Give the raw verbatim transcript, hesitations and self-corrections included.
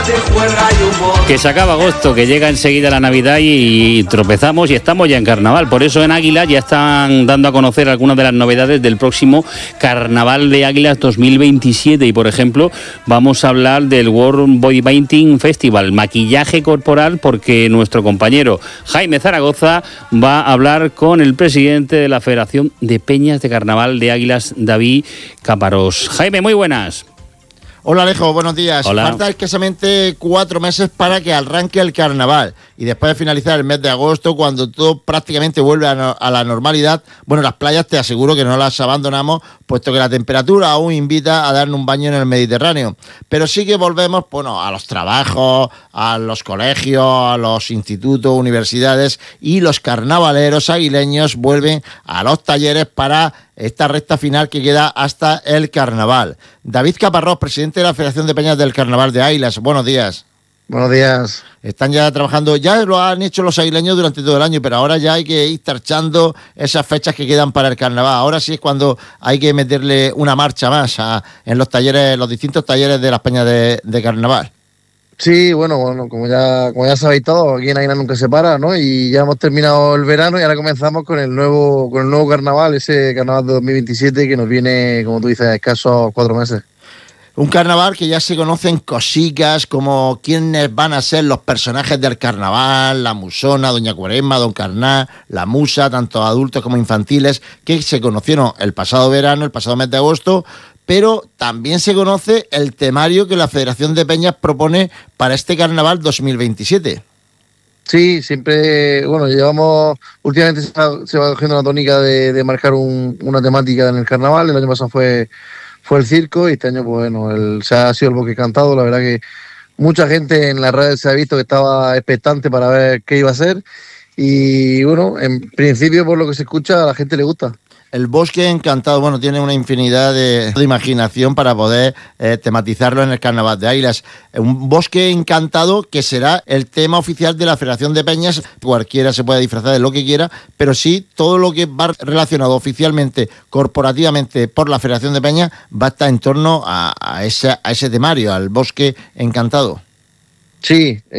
Que se acaba agosto, que llega enseguida la Navidad y, y tropezamos y estamos ya en carnaval. Por eso en Águilas ya están dando a conocer algunas de las novedades del próximo Carnaval de Águilas dos mil veintisiete. Y por ejemplo, vamos a hablar del World Body Painting Festival, maquillaje corporal, porque nuestro compañero Jaime Zaragoza va a hablar con el presidente de la Federación de Peñas de Carnaval de Águilas, David Caparrós. Jaime, muy buenas. Hola Alejo, buenos días. Hola. Falta escasamente cuatro meses para que arranque el carnaval y después de finalizar el mes de agosto, cuando todo prácticamente vuelve a, no, a la normalidad, bueno, las playas te aseguro que no las abandonamos, puesto que la temperatura aún invita a darnos un baño en el Mediterráneo. Pero sí que volvemos, bueno, a los trabajos, a los colegios, a los institutos, universidades, y los carnavaleros aguileños vuelven a los talleres para esta recta final que queda hasta el carnaval. David Caparrós, presidente de la Federación de Peñas del Carnaval de Águilas, buenos días. Buenos días. Están ya trabajando, ya lo han hecho los aguileños durante todo el año, pero ahora ya hay que ir tarchando esas fechas que quedan para el carnaval. Ahora sí es cuando hay que meterle una marcha más a, en los talleres, los distintos talleres de las peñas de, de carnaval. Sí, bueno, bueno, como ya, como ya sabéis todos, aquí en Águilas nunca se para, ¿no? Y ya hemos terminado el verano y ahora comenzamos con el nuevo, con el nuevo carnaval, ese carnaval de dos mil veintisiete que nos viene, como tú dices, a escasos cuatro meses. Un carnaval que ya se conocen cositas como quiénes van a ser los personajes del carnaval, la musona, Doña Cuaresma, Don Carná, la musa, tanto adultos como infantiles, que se conocieron el pasado verano, el pasado mes de agosto, pero también se conoce el temario que la Federación de Peñas propone para este carnaval dos mil veintisiete. Sí, siempre, bueno, llevamos, últimamente se va, se va cogiendo una tónica de, de marcar un, una temática en el carnaval. El año pasado fue... fue el circo y este año, pues bueno, el, se ha sido el bosque cantado. La verdad que mucha gente en las redes se ha visto que estaba expectante para ver qué iba a ser y bueno, en principio por lo que se escucha a la gente le gusta. El bosque encantado, bueno, tiene una infinidad de, de imaginación para poder eh, tematizarlo en el Carnaval de Águilas. Un bosque encantado que será el tema oficial de la Federación de Peñas. Cualquiera se puede disfrazar de lo que quiera, pero sí todo lo que va relacionado oficialmente, corporativamente por la Federación de Peñas va a estar en torno a, a, ese, a ese temario, al bosque encantado. Sí.